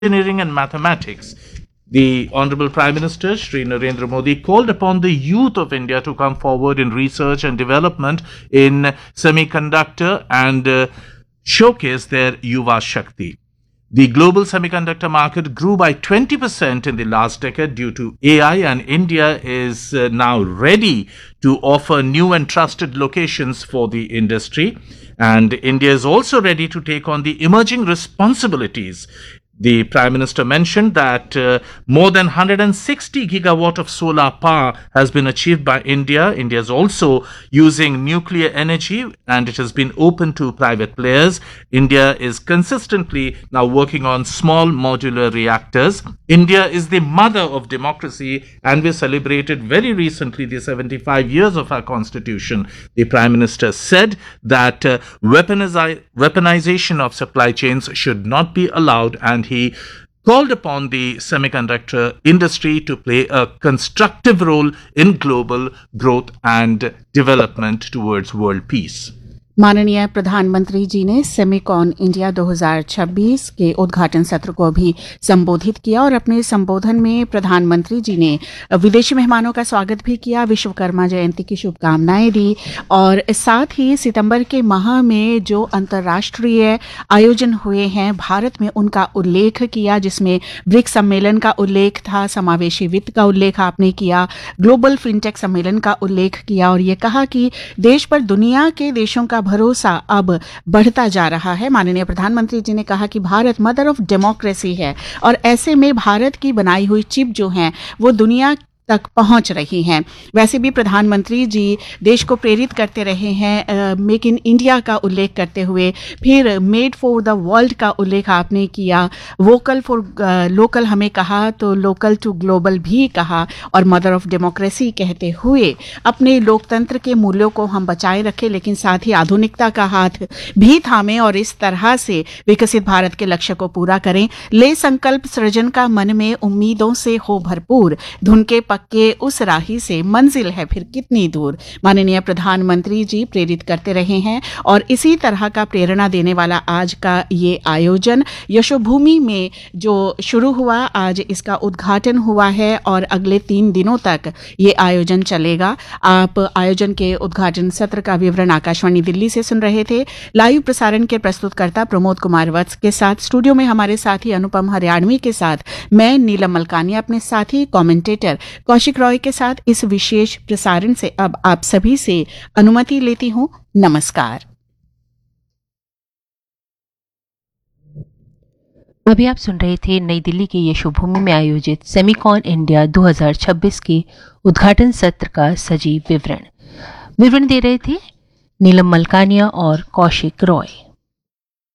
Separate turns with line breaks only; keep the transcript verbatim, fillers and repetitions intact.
engineering and mathematics. The Honorable Prime Minister Shri Narendra Modi called upon the youth of India to come forward in research and development in semiconductor and uh, showcase their Yuva Shakti. The global semiconductor market grew by twenty percent in the last decade due to A I, and India is uh, now ready to offer new and trusted locations for the industry. And India is also ready to take on the emerging responsibilities. The Prime Minister mentioned that uh, more than one hundred sixty gigawatt of solar power has been achieved by India. India is also using nuclear energy and it has been open to private players. India is consistently now working on small modular reactors. India is the mother of democracy and we celebrated very recently the seventy-five years of our constitution. The Prime Minister said that uh, weaponizi- weaponization of supply chains should not be allowed, and he called upon the semiconductor industry to play a constructive role in global growth and development towards world peace.
माननीय प्रधानमंत्री जी ने Semicon India दो हज़ार छब्बीस के उद्घाटन सत्र को भी संबोधित किया और अपने संबोधन में प्रधानमंत्री जी ने विदेशी मेहमानों का स्वागत भी किया, विश्वकर्मा जयंती की शुभकामनाएं दी और साथ ही सितंबर के माह में जो अंतर्राष्ट्रीय आयोजन हुए हैं भारत में उनका उल्लेख किया, जिसमें ब्रिक्स सम्मेलन का उल्लेख था, समावेशी वित्त का उल्लेख आपने किया, ग्लोबल फिनटेक सम्मेलन का उल्लेख किया और ये कहा कि देश पर दुनिया के देशों का भरोसा अब बढ़ता जा रहा है। माननीय प्रधानमंत्री जी ने कहा कि भारत मदर ऑफ डेमोक्रेसी है और ऐसे में भारत की बनाई हुई चिप जो हैं वो दुनिया तक पहुंच रही हैं। वैसे भी प्रधानमंत्री जी देश को प्रेरित करते रहे हैं, मेक इन इंडिया का उल्लेख करते हुए, फिर मेड फॉर द वर्ल्ड का उल्लेख आपने किया, वोकल फॉर लोकल हमें कहा तो लोकल टू ग्लोबल भी कहा और मदर ऑफ डेमोक्रेसी कहते हुए अपने लोकतंत्र के मूल्यों को हम बचाए रखें लेकिन साथ ही आधुनिकता का हाथ भी थामें और इस तरह से विकसित भारत के लक्ष्य को पूरा करें। ले संकल्प सृजन का मन में उम्मीदों से हो भरपूर, धुन के के उस राही से मंजिल है फिर कितनी दूर। माननीय प्रधानमंत्री जी प्रेरित करते रहे हैं और इसी तरह का प्रेरणा देने वाला आज का ये आयोजन यशोभूमि में जो शुरू हुआ, आज इसका उद्घाटन हुआ है और अगले तीन दिनों तक ये आयोजन चलेगा। आप आयोजन के उद्घाटन सत्र का विवरण आकाशवाणी दिल्ली से सुन रहे थे। लाइव प्रसारण के प्रस्तुतकर्ता प्रमोद कुमार वत्स के साथ स्टूडियो में हमारे साथी अनुपम हरियाणवी के साथ मैं नीलम मलकानी अपने साथी कमेंटेटर कौशिक रॉय के साथ इस विशेष प्रसारण से अब आप सभी से अनुमति लेती हूं। नमस्कार।
अभी आप सुन रहे थे नई दिल्ली के यशोभूमि में आयोजित सेमिकॉन इंडिया दो हज़ार छब्बीस के उद्घाटन सत्र का सजीव विवरण विवरण दे रहे थे नीलम मलकानिया और कौशिक रॉय।